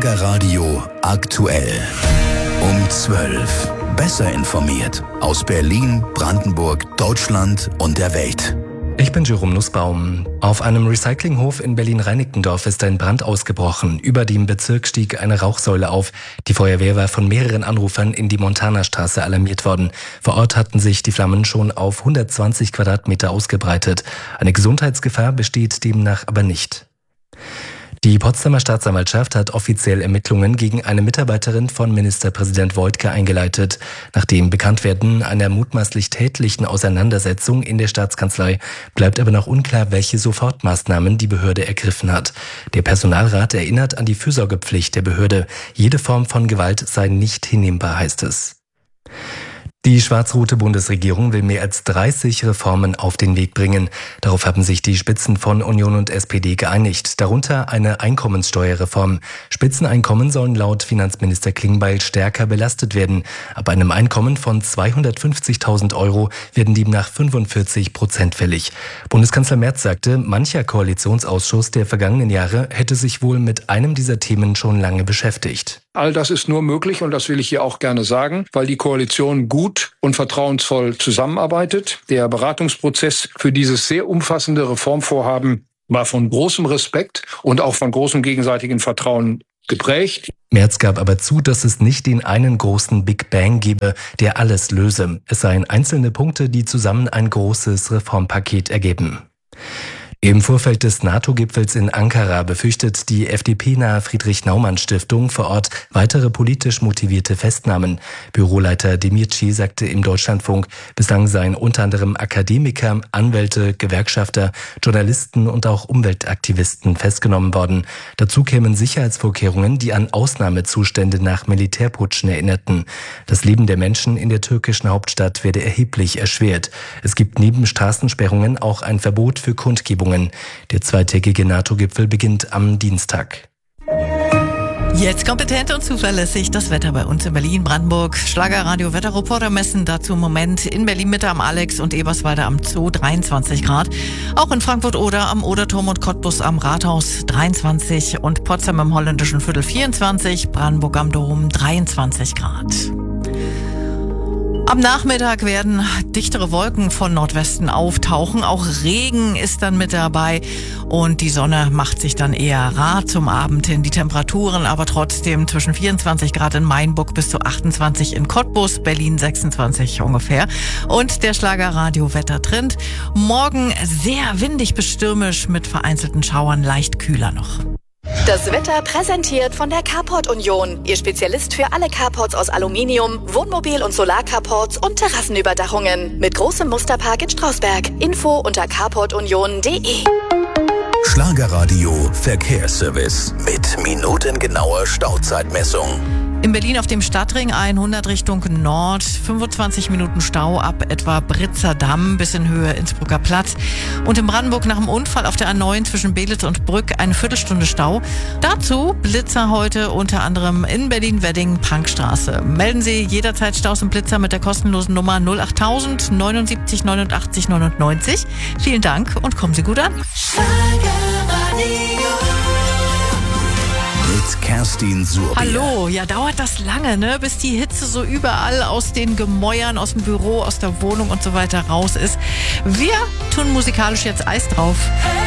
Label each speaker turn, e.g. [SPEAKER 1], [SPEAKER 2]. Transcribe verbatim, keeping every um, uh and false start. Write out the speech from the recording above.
[SPEAKER 1] Schlagerradio aktuell. Um zwölf. Besser informiert. Aus Berlin, Brandenburg, Deutschland und der Welt.
[SPEAKER 2] Ich bin Jerome Nussbaum. Auf einem Recyclinghof in Berlin-Reinickendorf ist ein Brand ausgebrochen. Über dem Bezirk stieg eine Rauchsäule auf. Die Feuerwehr war von mehreren Anrufern in die Montanerstraße alarmiert worden. Vor Ort hatten sich die Flammen schon auf hundertzwanzig Quadratmeter ausgebreitet. Eine Gesundheitsgefahr besteht demnach aber nicht. Die Potsdamer Staatsanwaltschaft hat offiziell Ermittlungen gegen eine Mitarbeiterin von Ministerpräsident Woidke eingeleitet. Nach dem Bekanntwerden einer mutmaßlich tätlichen Auseinandersetzung in der Staatskanzlei bleibt aber noch unklar, welche Sofortmaßnahmen die Behörde ergriffen hat. Der Personalrat erinnert an die Fürsorgepflicht der Behörde. Jede Form von Gewalt sei nicht hinnehmbar, heißt es. Die schwarz-rote Bundesregierung will mehr als dreißig Reformen auf den Weg bringen. Darauf haben sich die Spitzen von Union und S P D geeinigt. Darunter eine Einkommenssteuerreform. Spitzeneinkommen sollen laut Finanzminister Klingbeil stärker belastet werden. Ab einem Einkommen von zweihundertfünfzigtausend Euro werden demnach fünfundvierzig Prozent fällig. Bundeskanzler Merz sagte, mancher Koalitionsausschuss der vergangenen Jahre hätte sich wohl mit einem dieser Themen schon lange beschäftigt.
[SPEAKER 3] All das ist nur möglich, und das will ich hier auch gerne sagen, weil die Koalition gut und vertrauensvoll zusammenarbeitet. Der Beratungsprozess für dieses sehr umfassende Reformvorhaben war von großem Respekt und auch von großem gegenseitigen Vertrauen geprägt.
[SPEAKER 2] Merz gab aber zu, dass es nicht den einen großen Big Bang gebe, der alles löse. Es seien einzelne Punkte, die zusammen ein großes Reformpaket ergeben. Im Vorfeld des NATO-Gipfels in Ankara befürchtet die F D P-nahe Friedrich-Naumann-Stiftung vor Ort weitere politisch motivierte Festnahmen. Büroleiter Demirci sagte im Deutschlandfunk, bislang seien unter anderem Akademiker, Anwälte, Gewerkschafter, Journalisten und auch Umweltaktivisten festgenommen worden. Dazu kämen Sicherheitsvorkehrungen, die an Ausnahmezustände nach Militärputschen erinnerten. Das Leben der Menschen in der türkischen Hauptstadt werde erheblich erschwert. Es gibt neben Straßensperrungen auch ein Verbot für Kundgebungen. Der zweitägige NATO-Gipfel beginnt am Dienstag.
[SPEAKER 4] Jetzt kompetent und zuverlässig das Wetter bei uns in Berlin, Brandenburg. Schlagerradio Wetterreporter messen dazu im Moment in Berlin-Mitte am Alex und Eberswalde am Zoo dreiundzwanzig Grad. Auch in Frankfurt-Oder am Oderturm und Cottbus am Rathaus dreiundzwanzig und Potsdam im holländischen Viertel vierundzwanzig, Brandenburg am Dom dreiundzwanzig Grad. Am Nachmittag werden dichtere Wolken von Nordwesten auftauchen. Auch Regen ist dann mit dabei und die Sonne macht sich dann eher rar zum Abend hin. Die Temperaturen aber trotzdem zwischen vierundzwanzig Grad in Mainburg bis zu achtundzwanzig in Cottbus, Berlin sechsundzwanzig ungefähr. Und der Schlagerradio-Wettertrend. Morgen sehr windig bis stürmisch mit vereinzelten Schauern, leicht kühler noch.
[SPEAKER 5] Das Wetter präsentiert von der Carport Union. Ihr Spezialist für alle Carports aus Aluminium, Wohnmobil- und Solarcarports und Terrassenüberdachungen. Mit großem Musterpark in Strausberg. Info unter carport union punkt de.
[SPEAKER 1] Schlagerradio Verkehrsservice mit minutengenauer Stauzeitmessung.
[SPEAKER 4] In Berlin auf dem Stadtring hundert Richtung Nord, fünfundzwanzig Minuten Stau ab etwa Britzer Damm bis in Höhe Innsbrucker Platz. Und in Brandenburg nach dem Unfall auf der A neun zwischen Belitz und Brück eine Viertelstunde Stau. Dazu Blitzer heute unter anderem in Berlin-Wedding, Prankstraße. Melden Sie jederzeit Staus und Blitzer mit der kostenlosen Nummer null achttausend neunundsiebzig neunundachtzig neunundneunzig. Vielen Dank und kommen Sie gut an.
[SPEAKER 1] Mit Kerstin Surbier.
[SPEAKER 4] Hallo, ja, dauert das lange, ne, bis die Hitze so überall aus den Gemäuern, aus dem Büro, aus der Wohnung und so weiter raus ist. Wir tun musikalisch jetzt Eis drauf.